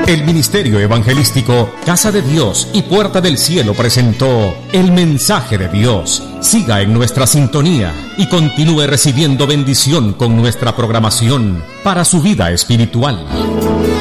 El Ministerio Evangelístico Casa de Dios y Puerta del Cielo presentó El Mensaje de Dios. Siga en nuestra sintonía y continúe recibiendo bendición con nuestra programación para su vida espiritual.